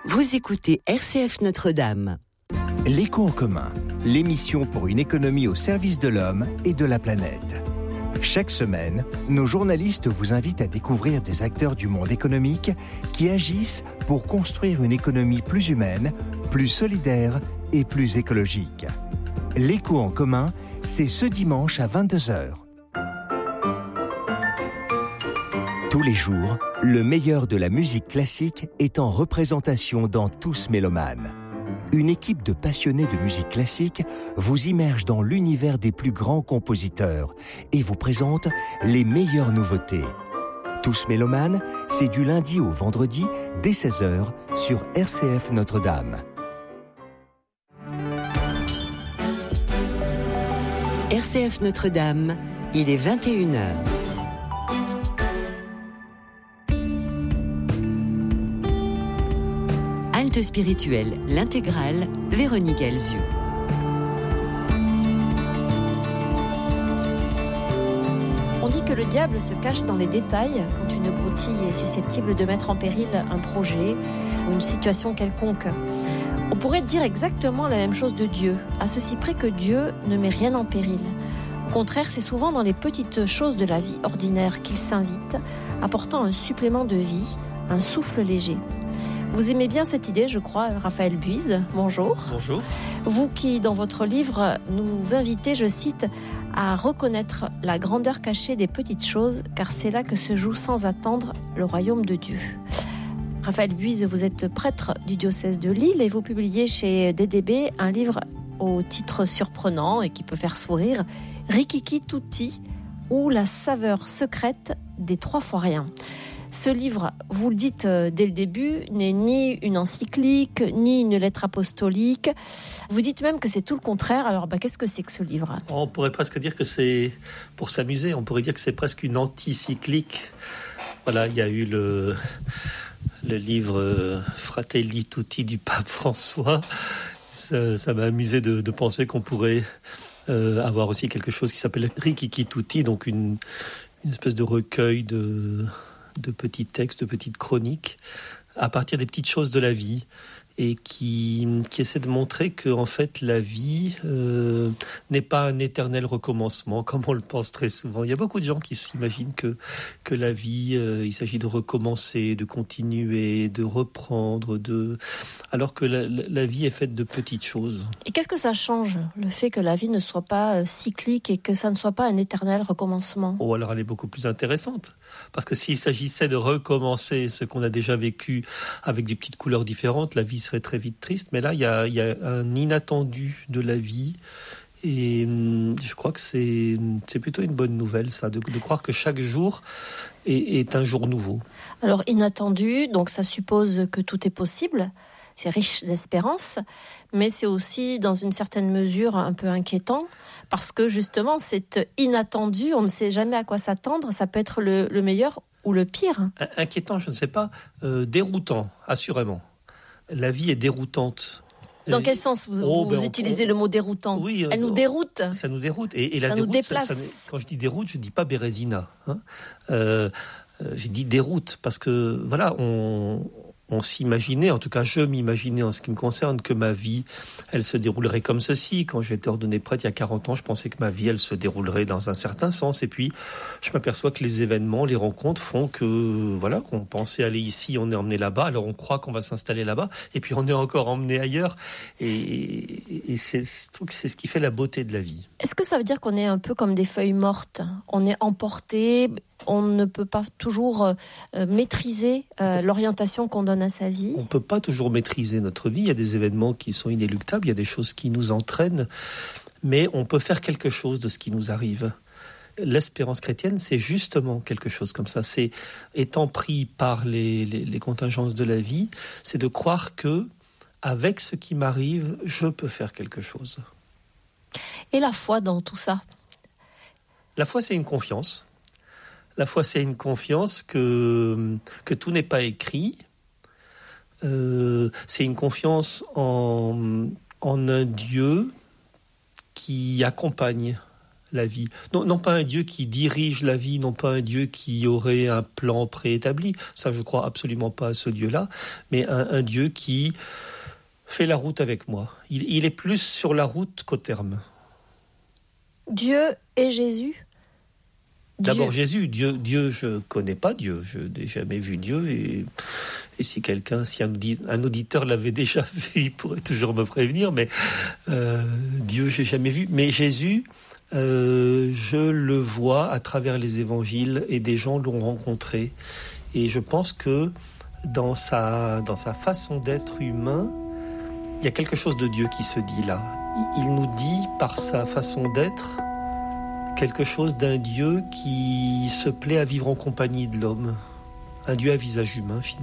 Vous écoutez RCF Notre-Dame. L'écho en commun, l'émission pour une économie au service de l'homme et de la planète. Chaque semaine, nos journalistes vous invitent à découvrir des acteurs du monde économique qui agissent pour construire une économie plus humaine, plus solidaire et plus écologique. L'écho en commun, c'est ce dimanche à 22h. Tous les jours, le meilleur de la musique classique est en représentation dans Tous Mélomanes. Une équipe de passionnés de musique classique vous immerge dans l'univers des plus grands compositeurs et vous présente les meilleures nouveautés. Tous Mélomanes, c'est du lundi au vendredi dès 16h sur RCF Notre-Dame. RCF Notre-Dame, il est 21h. Halte spirituelle, l'intégrale, Véronique Elzieu. On dit que le diable se cache dans les détails quand une broutille est susceptible de mettre en péril un projet ou une situation quelconque. On pourrait dire exactement la même chose de Dieu, à ceci près que Dieu ne met rien en péril. Au contraire, c'est souvent dans les petites choses de la vie ordinaire qu'il s'invite, apportant un supplément de vie, un souffle léger. Vous aimez bien cette idée, je crois, Raphaël Buise. Bonjour. Bonjour. Vous qui, dans votre livre, nous invitez, je cite, à reconnaître la grandeur cachée des petites choses, car c'est là que se joue sans attendre le royaume de Dieu. Raphaël Buise, vous êtes prêtre du diocèse de Lille et vous publiez chez DDB un livre au titre surprenant et qui peut faire sourire, Rikiki Tutti, ou la saveur secrète des 3 fois rien. Ce livre, vous le dites dès le début, n'est ni une encyclique, ni une lettre apostolique. Vous dites même que c'est tout le contraire. Alors, qu'est-ce que c'est que ce livre ? On pourrait presque dire que c'est, pour s'amuser, on pourrait dire que c'est presque une anticyclique. Voilà, il y a eu le livre Fratelli Tutti du pape François. Ça m'a amusé de penser qu'on pourrait avoir aussi quelque chose qui s'appelle Rikiki Tutti, donc une espèce de recueil de petits textes, de petites chroniques, à partir des petites choses de la vie, et qui essaie de montrer que en fait la vie n'est pas un éternel recommencement comme on le pense très souvent. Il y a beaucoup de gens qui s'imaginent que la vie il s'agit de recommencer, de continuer, de reprendre, alors que la vie est faite de petites choses. Et qu'est-ce que ça change, le fait que la vie ne soit pas cyclique et que ça ne soit pas un éternel recommencement ? Alors elle est beaucoup plus intéressante, parce que s'il s'agissait de recommencer ce qu'on a déjà vécu avec des petites couleurs différentes, la vie serait très vite triste, mais là il y a un inattendu de la vie, et je crois que c'est plutôt une bonne nouvelle, ça, de croire que chaque jour est un jour nouveau. Alors inattendu, donc ça suppose que tout est possible, c'est riche d'espérance, mais c'est aussi dans une certaine mesure un peu inquiétant, parce que justement c'est inattendu, on ne sait jamais à quoi s'attendre, ça peut être le meilleur ou le pire. Inquiétant, je ne sais pas, déroutant, assurément. La vie est déroutante. Dans quel sens vous utilisez le mot déroutant ? Oui, elle nous déroute. Ça nous déroute. Et ça la nous déroute, déplace. Quand je dis déroute, je ne dis pas Bérésina. J'ai dit déroute parce que, voilà, on s'imaginait, en tout cas je m'imaginais en ce qui me concerne, que ma vie, elle se déroulerait comme ceci. Quand j'ai été ordonné prêtre il y a 40 ans, je pensais que ma vie, elle se déroulerait dans un certain sens. Et puis, je m'aperçois que les événements, les rencontres font que, voilà, qu'on pensait aller ici, on est emmené là-bas, alors on croit qu'on va s'installer là-bas, et puis on est encore emmené ailleurs. Et je trouve que c'est ce qui fait la beauté de la vie. Est-ce que ça veut dire qu'on est un peu comme des feuilles mortes ? On est emporté, on ne peut pas toujours maîtriser l'orientation qu'on donne à sa vie. On ne peut pas toujours maîtriser notre vie. Il y a des événements qui sont inéluctables, il y a des choses qui nous entraînent, mais on peut faire quelque chose de ce qui nous arrive. L'espérance chrétienne, c'est justement quelque chose comme ça. C'est, étant pris par les contingences de la vie, c'est de croire que, avec ce qui m'arrive, je peux faire quelque chose. Et la foi dans tout ça ? La foi, c'est une confiance. La foi, c'est une confiance que tout n'est pas écrit. C'est une confiance en un Dieu qui accompagne la vie. Non pas un Dieu qui dirige la vie, non pas un Dieu qui aurait un plan préétabli. Ça, je crois absolument pas à ce Dieu-là. Mais un Dieu qui fait la route avec moi. Il est plus sur la route qu'au terme. Dieu et Jésus. D'abord Jésus, Dieu, je connais pas Dieu, je n'ai jamais vu Dieu et si un auditeur l'avait déjà vu, il pourrait toujours me prévenir, mais Dieu, j'ai jamais vu. Mais Jésus, je le vois à travers les évangiles et des gens l'ont rencontré. Et je pense que dans sa façon d'être humain, il y a quelque chose de Dieu qui se dit là. Il nous dit par sa façon d'être quelque chose d'un Dieu qui se plaît à vivre en compagnie de l'homme. Un Dieu à visage humain, finalement.